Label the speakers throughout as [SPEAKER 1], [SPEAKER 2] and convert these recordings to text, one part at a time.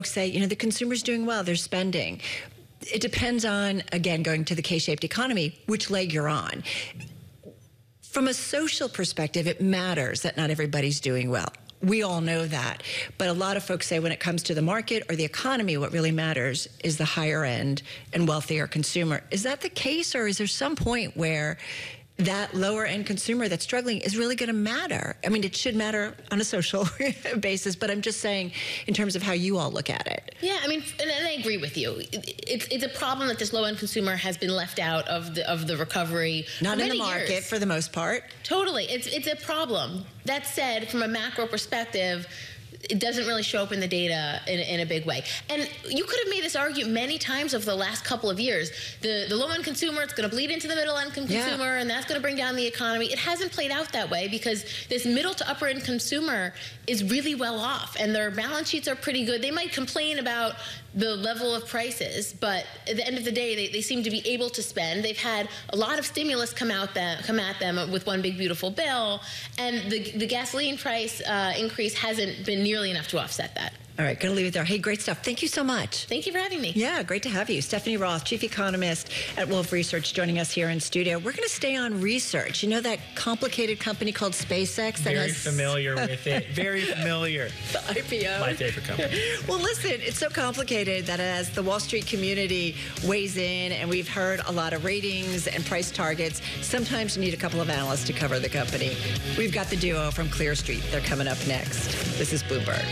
[SPEAKER 1] say, the consumer's doing well, they're spending. It depends on, again, going to the K-shaped economy, which leg you're on. From a social perspective, it matters that not everybody's doing well. We all know that. But a lot of folks say when it comes to the market or the economy, what really matters is the higher end and wealthier consumer. Is that the case, or is there some point where that lower end consumer that's struggling is really going to matter? I mean, it should matter on a social basis, but I'm just saying in terms of how you all look at it.
[SPEAKER 2] Yeah, I mean, and I agree with you. It's a problem that this low end consumer has been left out of the recovery.
[SPEAKER 1] Not in the market for the most part.
[SPEAKER 2] Totally, it's a problem. That said, from a macro perspective, it doesn't really show up in the data in a big way. And you could have made this argument many times over the last couple of years. The low-end consumer, it's going to bleed into the middle-end consumer, and that's going to bring down the economy. It hasn't played out that way because this middle to upper-end consumer is really well off, and their balance sheets are pretty good. They might complain about the level of prices, but at the end of the day, they seem to be able to spend. They've had a lot of stimulus come at them with one big beautiful bill, and the gasoline price increase hasn't been nearly enough to offset that.
[SPEAKER 1] All right, going to leave it there. Hey, great stuff. Thank you so much.
[SPEAKER 2] Thank you for having me.
[SPEAKER 1] Yeah, great to have you. Stephanie Roth, Chief Economist at Wolfe Research, joining us here in studio. We're going to stay on research. You know that complicated company called SpaceX?
[SPEAKER 3] Very familiar with it. Very familiar.
[SPEAKER 1] The IPO.
[SPEAKER 3] My favorite company.
[SPEAKER 1] Well, listen, it's so complicated that as the Wall Street community weighs in, and we've heard a lot of ratings and price targets, sometimes you need a couple of analysts to cover the company. We've got the duo from Clear Street. They're coming up next. This is Bloomberg.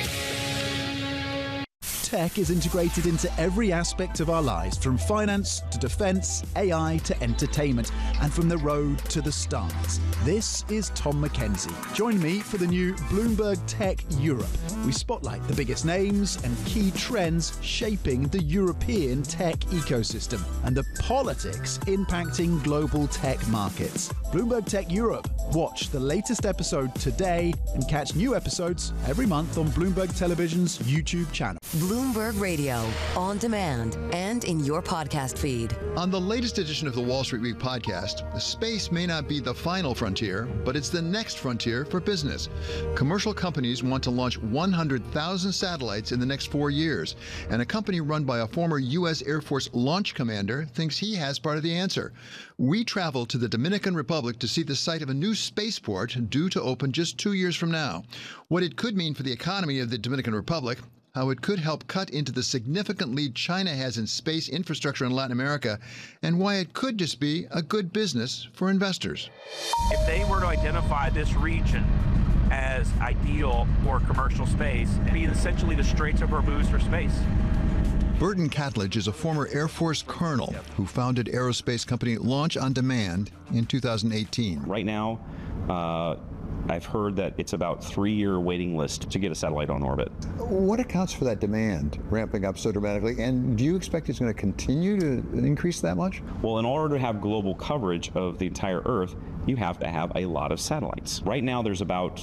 [SPEAKER 4] Tech is integrated into every aspect of our lives, from finance to defense, AI to entertainment, and from the road to the stars. This is Tom Mackenzie. Join me for the new Bloomberg Tech Europe. We spotlight the biggest names and key trends shaping the European tech ecosystem and the politics impacting global tech markets. Bloomberg Tech Europe. Watch the latest episode today and catch new episodes every month on Bloomberg Television's YouTube channel.
[SPEAKER 5] Bloomberg Radio, on demand and in your podcast feed.
[SPEAKER 6] On the latest edition of the Wall Street Week podcast, space may not be the final frontier, but it's the next frontier for business. Commercial companies want to launch 100,000 satellites in the next 4 years, and a company run by a former U.S. Air Force launch commander thinks he has part of the answer. We travel to the Dominican Republic to see the site of a new spaceport due to open just 2 years from now. What it could mean for the economy of the Dominican Republic, how it could help cut into the significant lead China has in space infrastructure in Latin America, and why it could just be a good business for investors.
[SPEAKER 7] If they were to identify this region as ideal for commercial space, it'd be essentially the Straits of Hormuz for space.
[SPEAKER 6] Burton Catledge is a former Air Force colonel who founded aerospace company Launch on Demand in 2018.
[SPEAKER 8] Right now, I've heard that it's about 3-year waiting list to get a satellite on orbit.
[SPEAKER 6] What accounts for that demand ramping up so dramatically? And do you expect it's going to continue to increase that much?
[SPEAKER 8] Well, in order to have global coverage of the entire Earth, you have to have a lot of satellites. Right now, there's about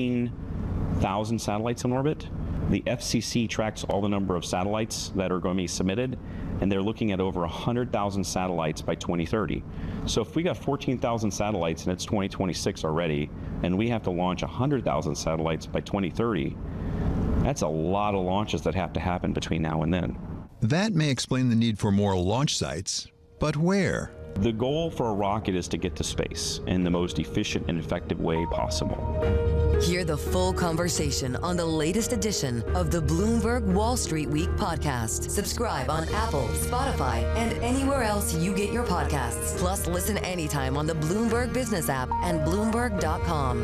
[SPEAKER 8] 14,000 satellites in orbit. The FCC tracks all the number of satellites that are going to be submitted, and they're looking at over 100,000 satellites by 2030. So if we got 14,000 satellites and it's 2026 already, and we have to launch 100,000 satellites by 2030, that's a lot of launches that have to happen between now and then.
[SPEAKER 6] That may explain the need for more launch sites, but where?
[SPEAKER 8] The goal for a rocket is to get to space in the most efficient and effective way possible.
[SPEAKER 5] Hear the full conversation on the latest edition of the Bloomberg Wall Street Week podcast. Subscribe on Apple, Spotify, and anywhere else you get your podcasts. Plus, listen anytime on the Bloomberg Business app and Bloomberg.com.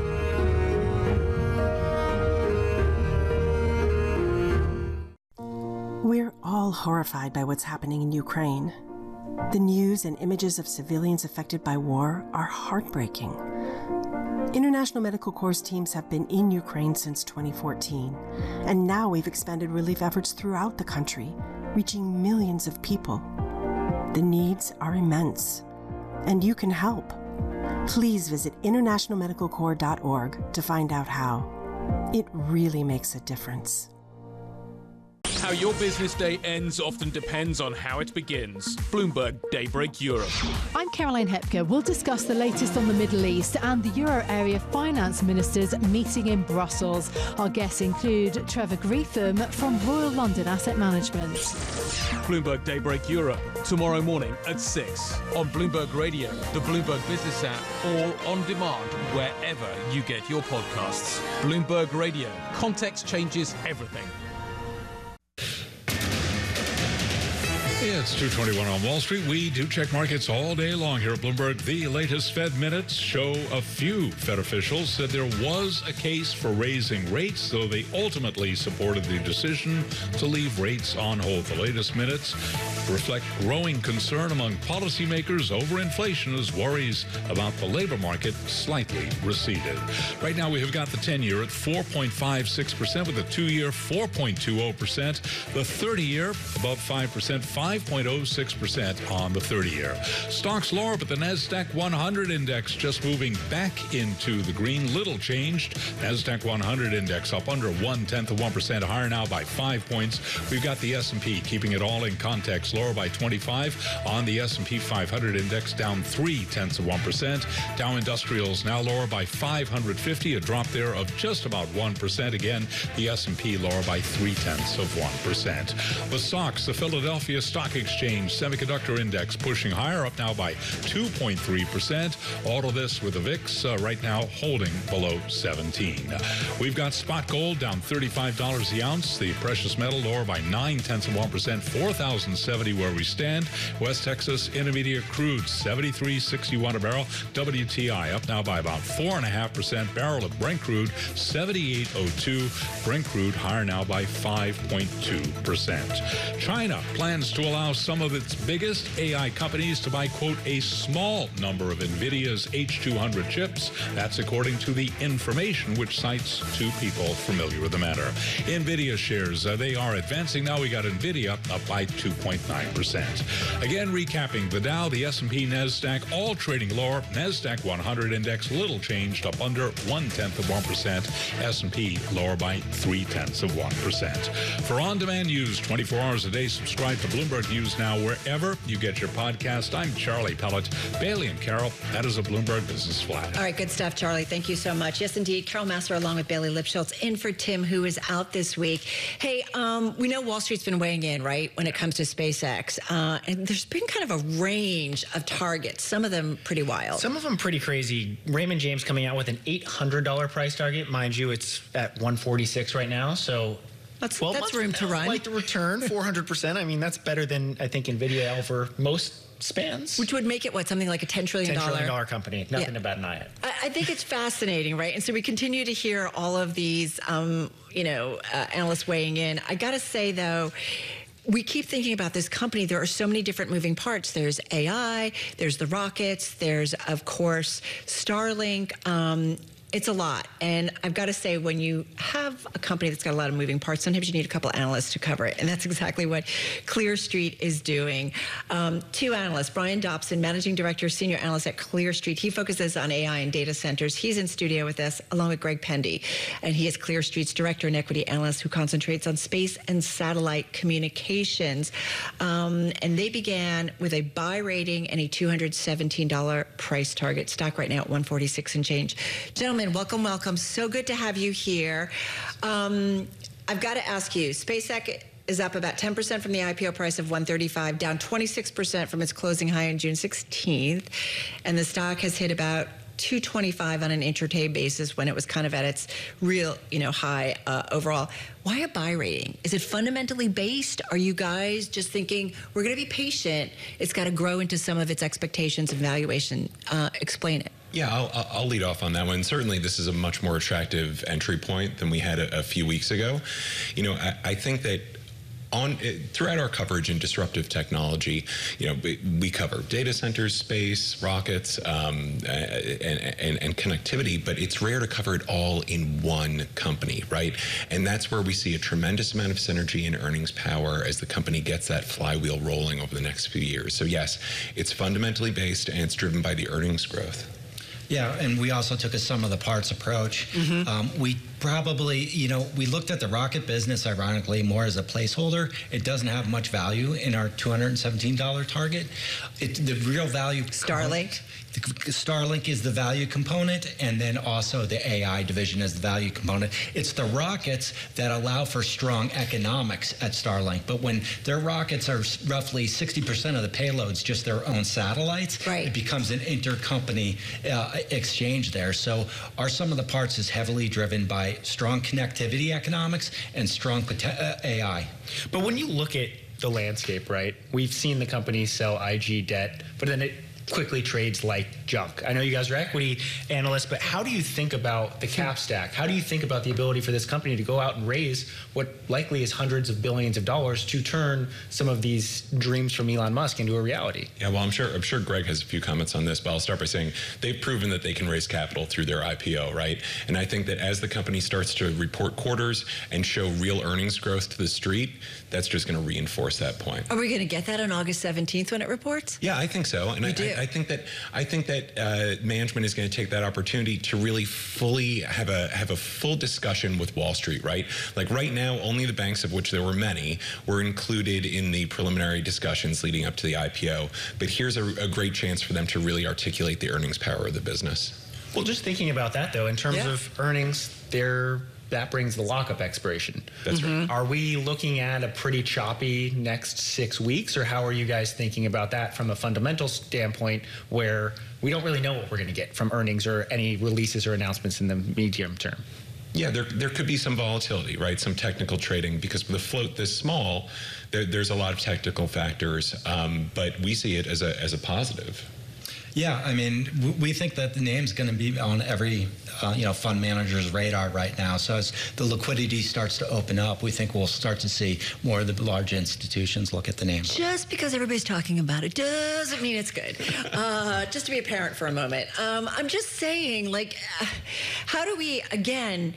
[SPEAKER 9] We're all horrified by what's happening in Ukraine. The news and images of civilians affected by war are heartbreaking. International Medical Corps teams have been in Ukraine since 2014, and now we've expanded relief efforts throughout the country, reaching millions of people. The needs are immense, and you can help. Please visit internationalmedicalcorps.org to find out how. It really makes a difference.
[SPEAKER 10] How your business day ends often depends on how it begins. Bloomberg Daybreak Europe.
[SPEAKER 11] I'm Caroline Hepker. We'll discuss the latest on the Middle East and the Euro area finance ministers meeting in Brussels. Our guests include Trevor Greetham from Royal London Asset Management.
[SPEAKER 10] Bloomberg Daybreak Europe, tomorrow morning at 6 on Bloomberg Radio, the Bloomberg Business app, or on demand wherever you get your podcasts. Bloomberg Radio. Context changes everything.
[SPEAKER 12] It's 2:21 on Wall Street. We do check markets all day long here at Bloomberg. The latest Fed minutes show a few Fed officials said there was a case for raising rates, though they ultimately supported the decision to leave rates on hold. The latest minutes reflect growing concern among policymakers over inflation as worries about the labor market slightly receded. Right now, we have got the 10-year at 4.56% with the 2-year 4.20%, the 30-year above 5%, 5.06% on the 30-year. Stocks lower, but the NASDAQ 100 index just moving back into the green. Little changed. NASDAQ 100 index up under 0.1%, higher now by 5 points. We've got the S&P keeping it all in context, lower by 25 on the S&P 500 index, down 0.3%. Dow Industrials now lower by 550, a drop there of just about 1%. Again, the S&P lower by 0.3%. The stocks, the Philadelphia Stock Exchange Semiconductor Index pushing higher, up now by 2.3%. All of this with the VIX right now holding below 17. We've got spot gold down $35 the ounce. The precious metal lower by 0.9%, 4,070 where we stand. West Texas Intermediate crude 73.61 a barrel. WTI up now by about 4.5%. Barrel of Brent crude 78.02. Brent crude higher now by 5.2%. China plans to allow some of its biggest AI companies to buy, quote, a small number of NVIDIA's H200 chips. That's according to The Information, which cites two people familiar with the matter. NVIDIA shares, they are advancing now. We got NVIDIA up by 2.9%. Again, recapping the Dow, the S&P, NASDAQ, all trading lower. NASDAQ 100 index, little changed, up under 0.1%. S&P lower by 0.3%. For on-demand news 24 hours a day, subscribe to Bloomberg News Now wherever you get your podcast. I'm Charlie Pellet. Bailey and Carol, that is a Bloomberg Business Flash.
[SPEAKER 1] All right, good stuff, Charlie. Thank you so much. Yes, indeed. Carol Massar along with Bailey Lipschultz in for Tim, who is out this week. Hey, we know Wall Street's been weighing in, right, when it comes to SpaceX. And there's been kind of a range of targets, some of them pretty wild.
[SPEAKER 3] Some of them pretty crazy. Raymond James coming out with an $800 price target. Mind you, it's at $146 right now, so
[SPEAKER 1] that's room to run.
[SPEAKER 3] Like the return, 400%. I mean, that's better than I think NVIDIA over most spans.
[SPEAKER 1] Which would make it, what, something like a $10 trillion
[SPEAKER 3] company. Nothing to bat an eye at.
[SPEAKER 1] I think it's fascinating, right? And so we continue to hear all of these, analysts weighing in. I got to say, though, we keep thinking about this company. There are so many different moving parts. There's AI, there's the rockets, there's, of course, Starlink. It's a lot. And I've got to say, when you have a company that's got a lot of moving parts, sometimes you need a couple analysts to cover it. And that's exactly what Clear Street is doing. Two analysts, Brian Dobson, Managing Director, Senior Analyst at Clear Street. He focuses on AI and data centers. He's in studio with us, along with Greg Pendy. And he is Clear Street's Director and Equity Analyst who concentrates on space and satellite communications. And they began with a buy rating and a $217 price target. Stock right now at $146 and change. Gentlemen, welcome. So good to have you here. I've got to ask you, SpaceX is up about 10% from the IPO price of $135, down 26% from its closing high on June 16th. And the stock has hit about $225 on an intraday basis when it was kind of at its real, high overall. Why a buy rating? Is it fundamentally based? Are you guys just thinking we're going to be patient? It's got to grow into some of its expectations and valuation. Explain it.
[SPEAKER 13] Yeah, I'll lead off on that one. Certainly, this is a much more attractive entry point than we had a few weeks ago. I think that throughout our coverage in disruptive technology, we cover data centers, space, rockets, and connectivity, but it's rare to cover it all in one company, right? And that's where we see a tremendous amount of synergy and earnings power as the company gets that flywheel rolling over the next few years. So yes, it's fundamentally based and it's driven by the earnings growth.
[SPEAKER 14] Yeah, and we also took a sum of the parts approach. We probably, we looked at the rocket business, ironically, more as a placeholder. It doesn't have much value in our $217 target. The real value...
[SPEAKER 1] Starlink?
[SPEAKER 14] Starlink is the value component, and then also the AI division is the value component. It's the rockets that allow for strong economics at Starlink. But when their rockets are roughly 60% of the payloads just their own satellites, it becomes an intercompany exchange there. So our sum of the parts is heavily driven by strong connectivity economics and strong AI.
[SPEAKER 3] But when you look at the landscape, right, we've seen the company sell IG debt, but then it quickly trades like junk. I know you guys are equity analysts, but how do you think about the cap stack? How do you think about the ability for this company to go out and raise what likely is hundreds of billions of dollars to turn some of these dreams from Elon Musk into a reality?
[SPEAKER 13] Yeah, well, I'm sure Greg has a few comments on this, but I'll start by saying they've proven that they can raise capital through their IPO, right? And I think that as the company starts to report quarters and show real earnings growth to the street, that's just going to reinforce that point.
[SPEAKER 1] Are we going to get that on August 17th when it reports?
[SPEAKER 13] Yeah, I think so. And I think that management is going to take that opportunity to really fully have a full discussion with Wall Street, right? Like right now, only the banks, of which there were many, were included in the preliminary discussions leading up to the IPO. But here's a great chance for them to really articulate the earnings power of the business.
[SPEAKER 3] Well, just thinking about that, though, in terms of earnings, that brings the lockup expiration.
[SPEAKER 13] That's right.
[SPEAKER 3] Are we looking at a pretty choppy next 6 weeks, or how are you guys thinking about that from a fundamental standpoint where we don't really know what we're going to get from earnings or any releases or announcements in the medium term?
[SPEAKER 13] Yeah, there could be some volatility, right? Some technical trading, because with a float this small, there's a lot of technical factors, but we see it as a positive.
[SPEAKER 14] Yeah, I mean, we think that the name's going to be on every fund manager's radar right now. So as the liquidity starts to open up, we think we'll start to see more of the large institutions look at the name.
[SPEAKER 1] Just because everybody's talking about it doesn't mean it's good. Just to be a parent for a moment. I'm just saying, how do we, again,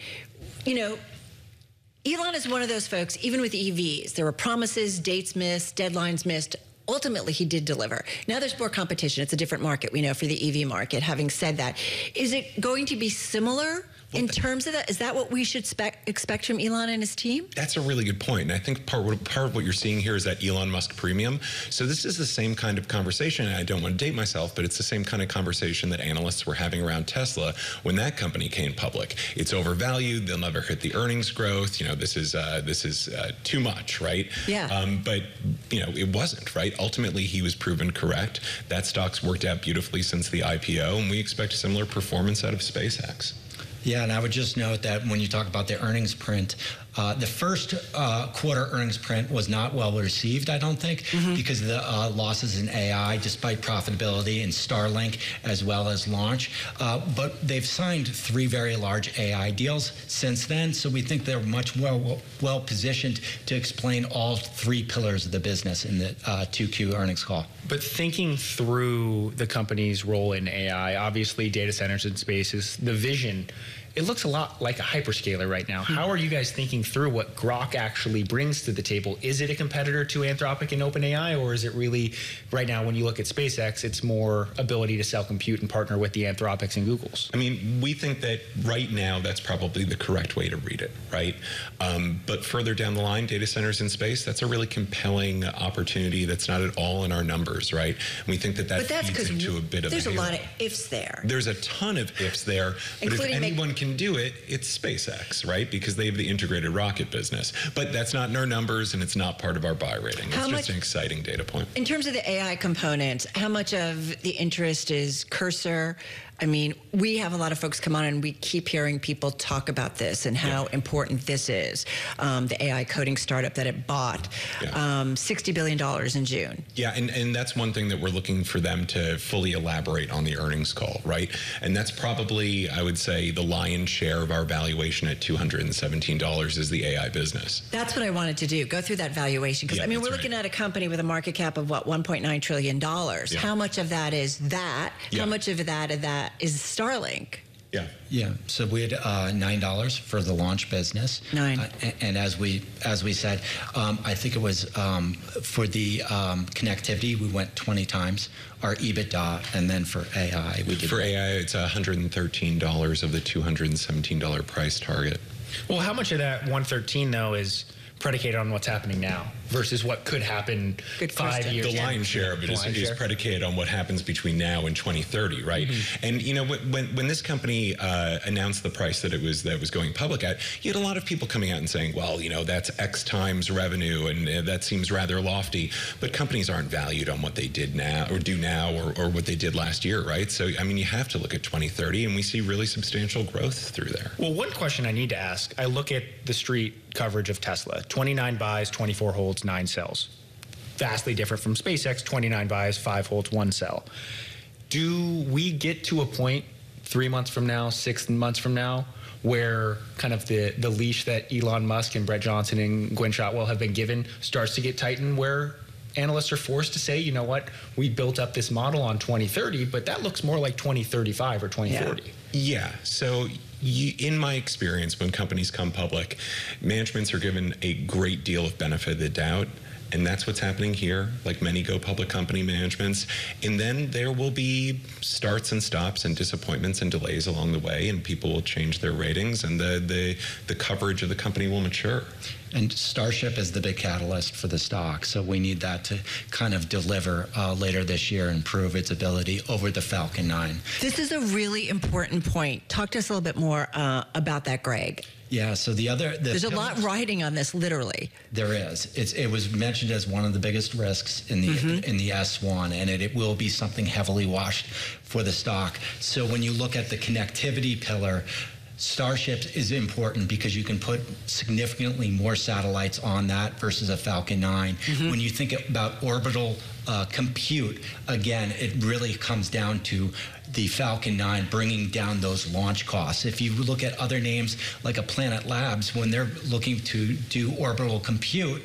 [SPEAKER 1] Elon is one of those folks, even with EVs, there were promises, dates missed, deadlines missed. Ultimately, he did deliver. Now there's more competition. It's a different market, we know, for the EV market. Having said that, is it going to be similar in terms of that? Is that what we should expect from Elon and his team?
[SPEAKER 13] That's a really good point. And I think part of what you're seeing here is that Elon Musk premium. So this is the same kind of conversation, and I don't want to date myself, but it's the same kind of conversation that analysts were having around Tesla when that company came public. It's overvalued. They'll never hit the earnings growth. This is too much, right?
[SPEAKER 1] Yeah.
[SPEAKER 13] But it wasn't, right? Ultimately, he was proven correct. That stock's worked out beautifully since the IPO, and we expect a similar performance out of SpaceX.
[SPEAKER 14] Yeah, and I would just note that when you talk about the earnings print, the first quarter earnings print was not well received, I don't think, because of the losses in AI, despite profitability in Starlink as well as launch. But they've signed 3 very large AI deals since then, so we think they're much well positioned to explain all 3 pillars of the business in the 2Q earnings call.
[SPEAKER 3] But thinking through the company's role in AI, obviously data centers and spaces, the vision, it looks a lot like a hyperscaler right now. How are you guys thinking through what Grok actually brings to the table? Is it a competitor to Anthropic and OpenAI, or is it really, right now, when you look at SpaceX, it's more ability to sell compute and partner with the Anthropics and Googles?
[SPEAKER 13] I mean, we think that right now that's probably the correct way to read it, right? But further down the line, data centers in space, that's a really compelling opportunity that's not at all in our numbers, right? And we think that feeds into a bit of
[SPEAKER 1] there's a lot of ifs there.
[SPEAKER 13] There's a ton of ifs there, but if anyone can do it, it's SpaceX, right? Because they have the integrated rocket business. But that's not in our numbers, and it's not part of our buy rating. It's just an exciting data point.
[SPEAKER 1] In terms of the AI component, how much of the interest is Cursor? I mean, we have a lot of folks come on and we keep hearing people talk about this and how important this is. The AI coding startup that it bought, $60 billion in June.
[SPEAKER 13] Yeah, and that's one thing that we're looking for them to fully elaborate on the earnings call, right? And that's probably, I would say, the lion's share of our valuation at $217 is the AI business.
[SPEAKER 1] That's what I wanted to do, go through that valuation. Because, we're looking at a company with a market cap of, $1.9 trillion. Yeah. How much of that is that? Yeah. How much of that is Starlink?
[SPEAKER 14] Yeah. So we had $9 for the launch business. And as we said, I think it was for the connectivity, we went 20 times our EBITDA, and then for AI, we did.
[SPEAKER 13] For AI, it's $113 of the $217 price target.
[SPEAKER 3] Well, how much of that 113 though is predicated on what's happening now versus what could happen 5 years?
[SPEAKER 13] The lion's share of it is predicated on what happens between now and 2030, right? And you know, when this company announced the price that it was going public at, you had a lot of people coming out and saying, well, you know, that's X times revenue, and that seems rather lofty. But companies aren't valued on what they did now or do now or what they did last year, right? So I mean, you have to look at 2030, and we see really substantial growth through there.
[SPEAKER 3] Well, one question I need to ask, I look at the street coverage of Tesla, 29 buys, 24 holds, 9 sells. Vastly different from SpaceX, 29 buys, 5 holds, 1 sell. Do we get to a point 3 months from now, 6 months from now, where kind of the leash that Elon Musk and Brett Johnson and Gwynne Shotwell have been given starts to get tightened, where analysts are forced to say, you know what, we built up this model on 2030, but that looks more like 2035 or 2040.
[SPEAKER 13] Yeah. So in my experience, when companies come public, managements are given a great deal of benefit of the doubt. And that's what's happening here, like many go public company managements. And then there will be starts and stops and disappointments and delays along the way, and people will change their ratings, and the coverage of the company will mature.
[SPEAKER 14] And Starship is the big catalyst for the stock, so we need that to kind of deliver later this year and prove its ability over the Falcon 9.
[SPEAKER 1] This is a really important point. Talk to us a little bit more about that, Greg.
[SPEAKER 14] Yeah, so there's
[SPEAKER 1] a lot riding on this, literally.
[SPEAKER 14] There is. It was mentioned as one of the biggest risks in the S1, and it will be something heavily watched for the stock. So when you look at the connectivity pillar, Starship is important because you can put significantly more satellites on that versus a Falcon 9. When you think about orbital compute, again, it really comes down to the Falcon 9 bringing down those launch costs. If you look at other names like a Planet Labs, when they're looking to do orbital compute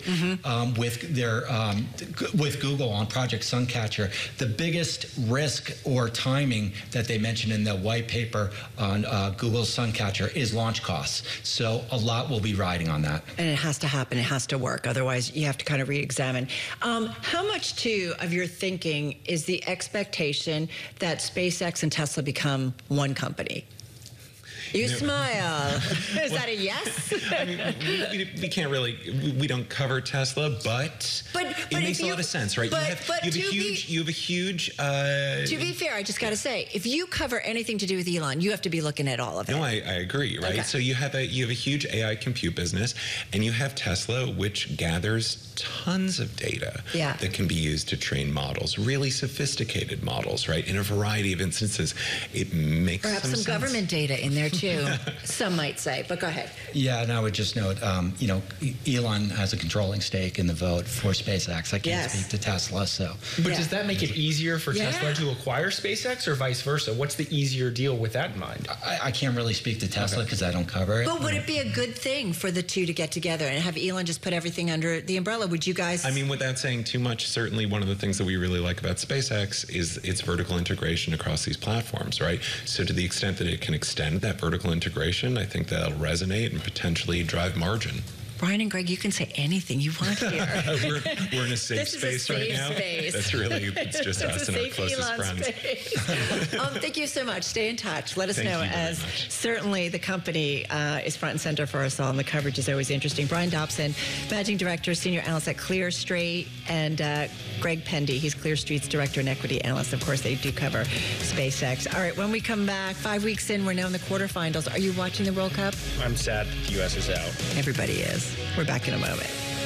[SPEAKER 14] with Google on Project Suncatcher, the biggest risk or timing that they mentioned in the white paper on Google's Suncatcher is launch costs. So a lot will be riding on that.
[SPEAKER 1] And it has to happen. It has to work. Otherwise, you have to kind of re-examine. How much, too, of your thinking is the expectation that SpaceX and Tesla become one company? You smile. Is that a yes?
[SPEAKER 13] I mean, we can't really, we don't cover Tesla, but it makes a lot of sense, right? You have a huge.
[SPEAKER 1] To be fair, I just got to say, if you cover anything to do with Elon, you have to be looking at all of it.
[SPEAKER 13] No, I agree, right? Okay. So you have a huge AI compute business, and you have Tesla, which gathers tons of data that can be used to train models, really sophisticated models, right? In a variety of instances, it makes
[SPEAKER 1] perhaps some government data in there too. Some might say, but go ahead.
[SPEAKER 14] Yeah, and I would just note, Elon has a controlling stake in the vote for SpaceX. I can't speak to Tesla, so.
[SPEAKER 3] But does that make it easier for Tesla to acquire SpaceX, or vice versa? What's the easier deal with that in mind?
[SPEAKER 14] I can't really speak to Tesla because I don't cover it.
[SPEAKER 1] But would it be a good thing for the two to get together and have Elon just put everything under the umbrella? Would you guys?
[SPEAKER 13] I mean, without saying too much, certainly one of the things that we really like about SpaceX is its vertical integration across these platforms, right? So to the extent that it can extend that vertical integration, I think that'll resonate and potentially drive margin.
[SPEAKER 1] Brian and Greg, you can say anything you want here.
[SPEAKER 13] we're in a safe space right now. That's really, it's just us and our closest friends.
[SPEAKER 1] Thank you so much. Stay in touch. Let us know, as certainly the company is front and center for us all, and the coverage is always interesting. Brian Dobson, Managing Director, Senior Analyst at Clear Street, and Greg Pendy, he's Clear Street's Director and Equity Analyst. Of course, they do cover SpaceX. All right, when we come back, 5 weeks in, we're now in the quarterfinals. Are you watching the World Cup?
[SPEAKER 3] I'm sad the U.S. is out.
[SPEAKER 1] Everybody is. We're back in a moment.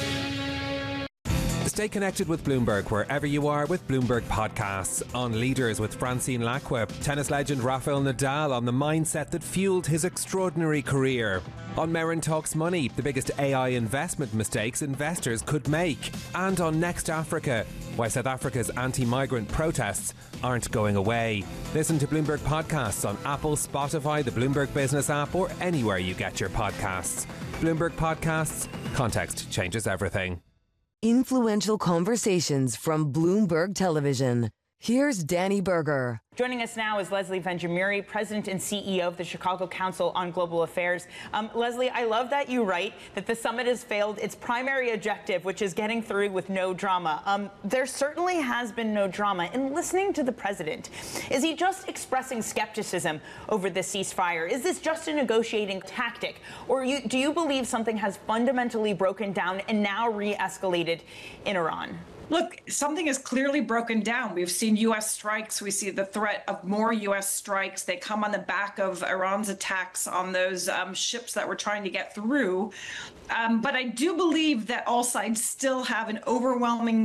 [SPEAKER 15] Stay connected with Bloomberg wherever you are with Bloomberg Podcasts. On Leaders with Francine Lacqua, tennis legend Rafael Nadal on the mindset that fueled his extraordinary career. On Merrin Talks Money, the biggest AI investment mistakes investors could make. And on Next Africa, why South Africa's anti-migrant protests aren't going away. Listen to Bloomberg Podcasts on Apple, Spotify, the Bloomberg Business app, or anywhere you get your podcasts. Bloomberg Podcasts. Context changes everything.
[SPEAKER 5] Influential conversations from Bloomberg Television. Here's Danny Berger.
[SPEAKER 16] Joining us now is Leslie Benjamin, President and CEO of the Chicago Council on Global Affairs. Leslie, I love that you write that the summit has failed its primary objective, which is getting through with no drama. There certainly has been no drama. In listening to the president, is he just expressing skepticism over the ceasefire? Is this just a negotiating tactic? Or do you believe something has fundamentally broken down and now re-escalated in Iran?
[SPEAKER 17] Look, something is clearly broken down. We've seen U.S. strikes. We see the threat of more U.S. strikes. They come on the back of Iran's attacks on those ships that were trying to get through. But I do believe that all sides still have an overwhelming